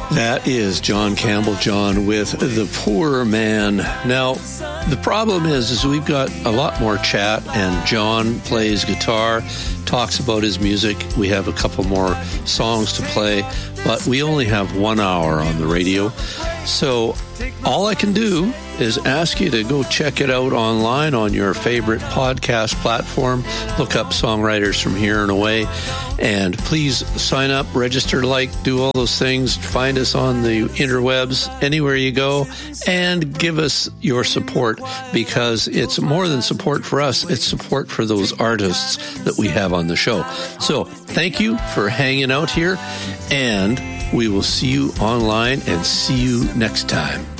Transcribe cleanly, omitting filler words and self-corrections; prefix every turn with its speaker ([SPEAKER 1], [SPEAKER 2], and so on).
[SPEAKER 1] That is John Campbell John with The Poor Man. Now, the problem is we've got a lot more chat, and John plays guitar, talks about his music. We have a couple more songs to play, but we only have 1 hour on the radio. So all I can do is ask you to go check it out online on your favorite podcast platform. Look up Songwriters from Here and Away. And please sign up, register, do all those things. Find us on the interwebs, anywhere you go, and give us your support, because it's more than support for us. It's support for those artists that we have on the show. So thank you for hanging out here, and we will see you online and see you next time.